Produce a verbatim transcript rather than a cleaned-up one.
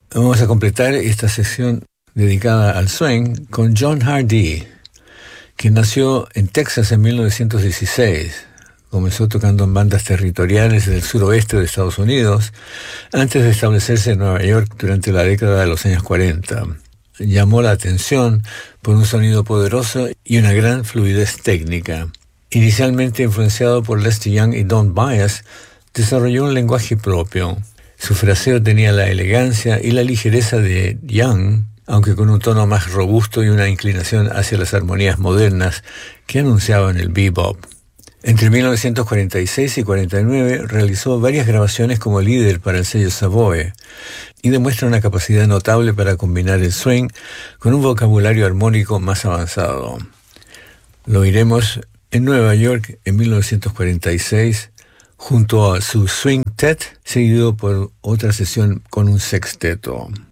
Vamos a completar esta sesión dedicada al swing con John Hardee, quien nació en Texas en mil novecientos dieciséis. Comenzó tocando en bandas territoriales del suroeste de Estados Unidos antes de establecerse en Nueva York durante la década de los años cuarenta. Llamó la atención por un sonido poderoso y una gran fluidez técnica. Inicialmente influenciado por Lester Young y Don Byas, desarrolló un lenguaje propio. Su fraseo tenía la elegancia y la ligereza de Young, aunque con un tono más robusto y una inclinación hacia las armonías modernas que anunciaban el bebop. Entre mil novecientos cuarenta y seis y cuarenta y nueve realizó varias grabaciones como líder para el sello Savoy y demuestra una capacidad notable para combinar el swing con un vocabulario armónico más avanzado. Lo oiremos en Nueva York en mil novecientos cuarenta y seis junto a su Swing Tet, seguido por otra sesión con un sexteto.